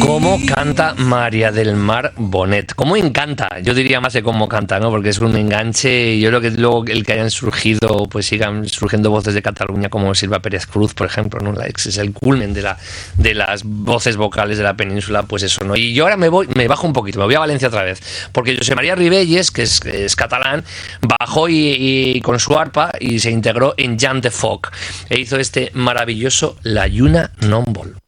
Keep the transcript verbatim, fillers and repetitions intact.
¿Cómo canta María del Mar Bonet? ¿Cómo encanta? Yo diría más de cómo canta, ¿no? Porque es un enganche. Yo creo que luego el que hayan surgido, pues sigan surgiendo voces de Cataluña como Silva Pérez Cruz, por ejemplo, ¿no? Es el culmen de, la, de las voces vocales de la península, pues eso, ¿no? Y yo ahora me voy, me bajo un poquito, me voy a Valencia otra vez, porque José María Ribelles, que es, que es catalán, bajó y, y con su arpa y se integró en Jan de Foc e hizo este maravilloso La Lluna non vol.